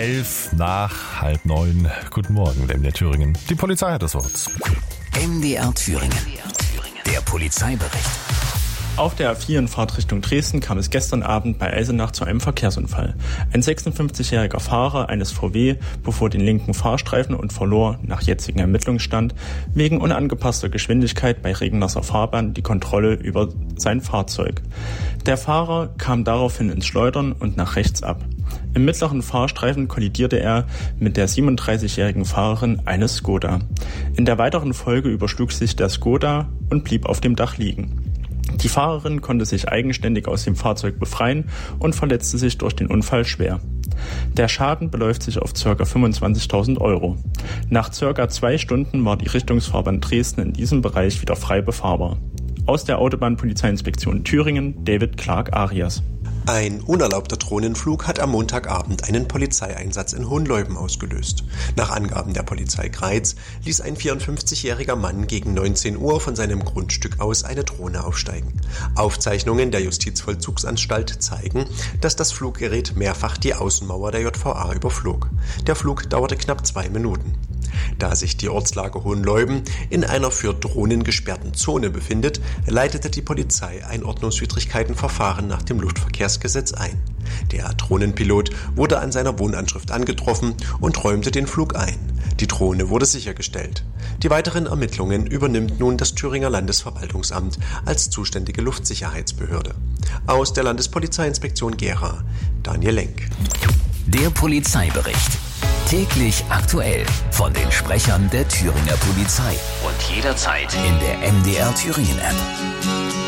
8:11. Guten Morgen, MDR Thüringen. Die Polizei hat das Wort. MDR Thüringen. Der Polizeibericht. Auf der A4 in Fahrtrichtung Dresden kam es gestern Abend bei Eisenach zu einem Verkehrsunfall. Ein 56-jähriger Fahrer eines VW befuhr den linken Fahrstreifen und verlor, nach jetzigem Ermittlungsstand, wegen unangepasster Geschwindigkeit bei regennasser Fahrbahn die Kontrolle über sein Fahrzeug. Der Fahrer kam daraufhin ins Schleudern und nach rechts ab. Im mittleren Fahrstreifen kollidierte er mit der 37-jährigen Fahrerin eines Skoda. In der weiteren Folge überschlug sich der Skoda und blieb auf dem Dach liegen. Die Fahrerin konnte sich eigenständig aus dem Fahrzeug befreien und verletzte sich durch den Unfall schwer. Der Schaden beläuft sich auf ca. 25.000 €. Nach ca. 2 Stunden war die Richtungsfahrbahn Dresden in diesem Bereich wieder frei befahrbar. Aus der Autobahnpolizeiinspektion Thüringen, David Clark Arias. Ein unerlaubter Drohnenflug hat am Montagabend einen Polizeieinsatz in Hohenleuben ausgelöst. Nach Angaben der Polizei Greiz ließ ein 54-jähriger Mann gegen 19 Uhr von seinem Grundstück aus eine Drohne aufsteigen. Aufzeichnungen der Justizvollzugsanstalt zeigen, dass das Fluggerät mehrfach die Außenmauer der JVA überflog. Der Flug dauerte knapp 2 Minuten. Da sich die Ortslage Hohenleuben in einer für Drohnen gesperrten Zone befindet, leitete die Polizei ein Ordnungswidrigkeitenverfahren nach dem Luftverkehrsgesetz ein. Der Drohnenpilot wurde an seiner Wohnanschrift angetroffen und räumte den Flug ein. Die Drohne wurde sichergestellt. Die weiteren Ermittlungen übernimmt nun das Thüringer Landesverwaltungsamt als zuständige Luftsicherheitsbehörde. Aus der Landespolizeiinspektion Gera, Daniel Lenk. Der Polizeibericht. Täglich aktuell von den Sprechern der Thüringer Polizei und jederzeit in der MDR Thüringen App.